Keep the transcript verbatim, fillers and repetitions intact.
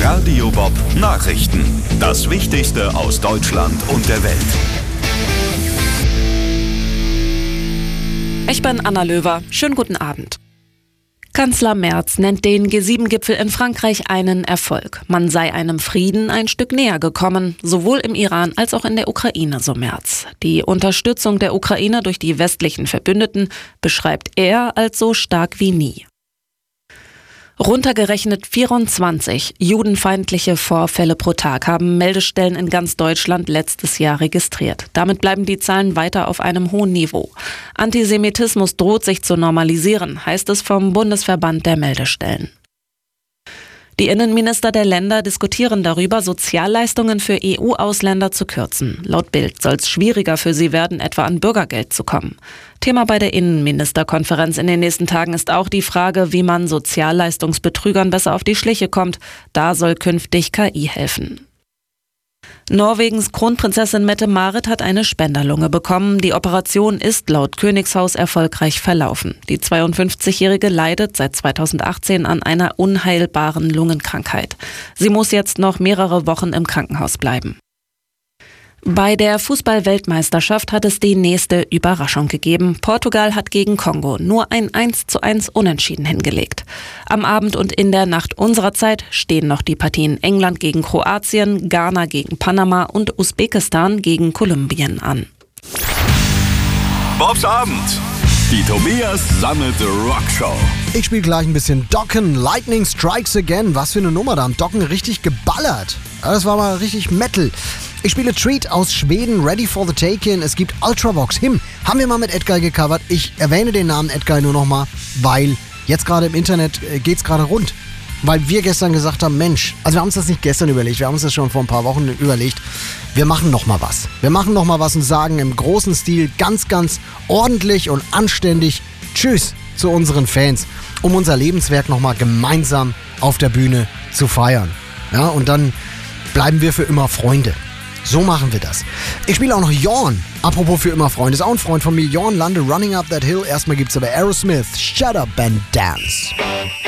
Radio Bob Nachrichten. Das Wichtigste aus Deutschland und der Welt. Ich bin Anna Löwer. Schönen guten Abend. Kanzler Merz nennt den G sieben Gipfel in Frankreich einen Erfolg. Man sei einem Frieden ein Stück näher gekommen, sowohl im Iran als auch in der Ukraine, so Merz. Die Unterstützung der Ukraine durch die westlichen Verbündeten beschreibt er als so stark wie nie. Runtergerechnet vierundzwanzig judenfeindliche Vorfälle pro Tag haben Meldestellen in ganz Deutschland letztes Jahr registriert. Damit bleiben die Zahlen weiter auf einem hohen Niveau. Antisemitismus droht sich zu normalisieren, heißt es vom Bundesverband der Meldestellen. Die Innenminister der Länder diskutieren darüber, Sozialleistungen für E U-Ausländer zu kürzen. Laut Bild soll es schwieriger für sie werden, etwa an Bürgergeld zu kommen. Thema bei der Innenministerkonferenz in den nächsten Tagen ist auch die Frage, wie man Sozialleistungsbetrügern besser auf die Schliche kommt. Da soll künftig K I helfen. Norwegens Kronprinzessin Mette-Marit hat eine Spenderlunge bekommen. Die Operation ist laut Königshaus erfolgreich verlaufen. Die zweiundfünfzigjährige leidet seit zweitausendachtzehn an einer unheilbaren Lungenkrankheit. Sie muss jetzt noch mehrere Wochen im Krankenhaus bleiben. Bei der Fußball-Weltmeisterschaft hat es die nächste Überraschung gegeben. Portugal hat gegen Kongo nur ein eins zu eins Unentschieden hingelegt. Am Abend und in der Nacht unserer Zeit stehen noch die Partien England gegen Kroatien, Ghana gegen Panama und Usbekistan gegen Kolumbien an. Bobs Abend. Die Tobias Sammet Rockshow. Ich spiele gleich ein bisschen Dokken. Lightning Strikes Again. Was für eine Nummer, da haben Dokken richtig geballert. Das war mal richtig Metal. Ich spiele Treat aus Schweden, Ready for the Take-In. Es gibt Ultravox. Him haben wir mal mit Edguy gecovert. Ich erwähne den Namen Edguy nur nochmal, weil jetzt gerade im Internet äh, geht's gerade rund. Weil wir gestern gesagt haben, Mensch, also wir haben uns das nicht gestern überlegt, wir haben uns das schon vor ein paar Wochen überlegt. Wir machen nochmal was. Wir machen nochmal was und sagen im großen Stil ganz, ganz ordentlich und anständig Tschüss zu unseren Fans, um unser Lebenswerk nochmal gemeinsam auf der Bühne zu feiern. Ja, und dann bleiben wir für immer Freunde. So machen wir das. Ich spiele auch noch Yawn. Apropos für immer Freunde. Ist auch ein Freund von mir. Yawn Lande, Running Up That Hill. Erstmal gibt's aber Aerosmith. Shut Up and Dance.